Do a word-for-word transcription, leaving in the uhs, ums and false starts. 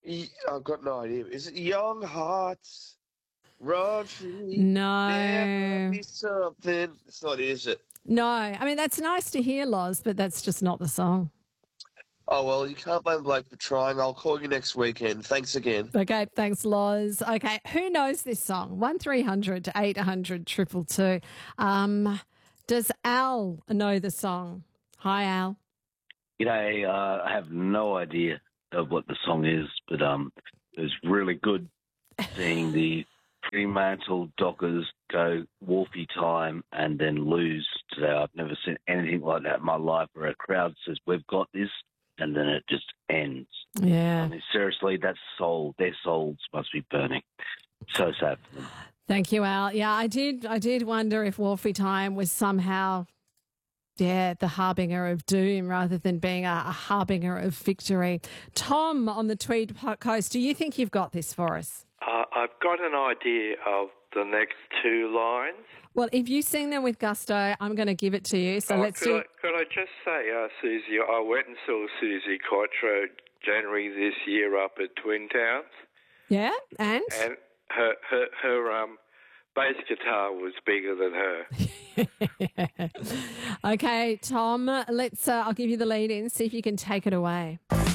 Y- I've got no idea. Is it Young Hearts Run Free? Never No. be something. It's not, is it? No. I mean, that's nice to hear, Loz, but that's just not the song. Oh, well, you can't blame Blake for trying. I'll call you next weekend. Thanks again. Okay, thanks, Loz. Okay, who knows this song? One three hundred eight hundred two two. Um, does Al know the song? Hi, Al. G'day. Uh, I have no idea of what the song is, but um, it was really good seeing the Fremantle Dockers go Wolfie time and then lose today. I've never seen anything like that in my life where a crowd says, we've got this, and then it just ends. Yeah. I mean, seriously, that's soul. Their souls must be burning. So sad for them. Thank you, Al. Yeah, I did. I did wonder if Wolfie Time was somehow, yeah, the harbinger of doom rather than being a, a harbinger of victory. Tom on the Tweed Po- Coast, do you think you've got this for us? Uh, I've got an idea of the next two lines. Well, if you sing them with gusto, I'm going to give it to you. So Oh, let's could do. I, could I just say, uh, Susie, I went and saw Susie Quattro January this year up at Twin Towns, Yeah, and and her her her um bass guitar was bigger than her. okay, Tom. Let's. Uh, I'll give you the lead in. See if you can take it away.